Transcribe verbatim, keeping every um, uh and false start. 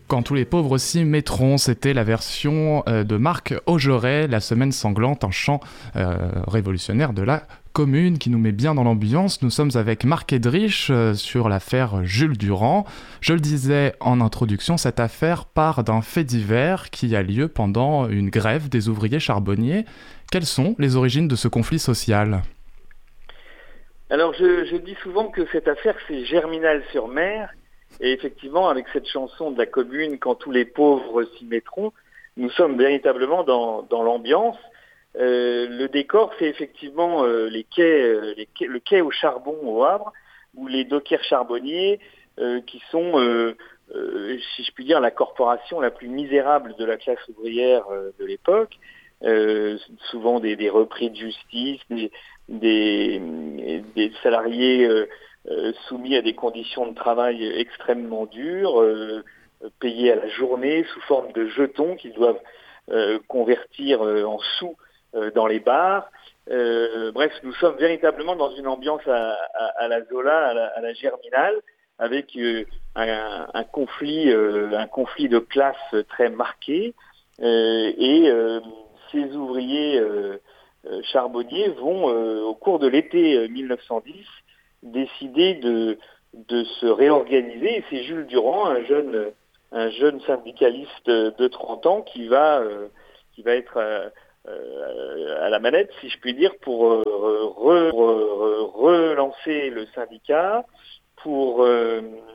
Quand tous les pauvres s'y mettront, c'était la version euh, de Marc Augeret, La Semaine sanglante, un chant euh, révolutionnaire de la commune qui nous met bien dans l'ambiance. Nous sommes avec Marc Edrich euh, sur l'affaire Jules Durand. Je le disais en introduction, cette affaire part d'un fait divers qui a lieu pendant une grève des ouvriers charbonniers. Quelles sont les origines de ce conflit social ? Alors je, je dis souvent que cette affaire c'est Germinal-sur-Mer. Et effectivement, avec cette chanson de la commune, quand tous les pauvres s'y mettront, nous sommes véritablement dans, dans l'ambiance. Euh, le décor, c'est effectivement euh, les quais, euh, les quais, le quai au charbon au Havre, où les dockers charbonniers, euh, qui sont, euh, euh, si je puis dire, la corporation la plus misérable de la classe ouvrière euh, de l'époque, euh, souvent des, des repris de justice, des, des, des salariés euh, Euh, soumis à des conditions de travail extrêmement dures, euh, payés à la journée sous forme de jetons qu'ils doivent euh, convertir euh, en sous euh, dans les bars. Euh, bref, nous sommes véritablement dans une ambiance à, à, à la Zola, à la, à la Germinal, avec euh, un, un conflit, euh, un conflit de classe très marqué. Euh, et euh, ces ouvriers euh, euh, charbonniers vont, euh, au cours de l'été mille neuf cent dix, décidé de, de se réorganiser. Et c'est Jules Durand, un jeune, un jeune syndicaliste de trente ans, qui va, euh, qui va être euh, euh, à la manette, si je puis dire, pour euh, re, re, relancer le syndicat, pour euh,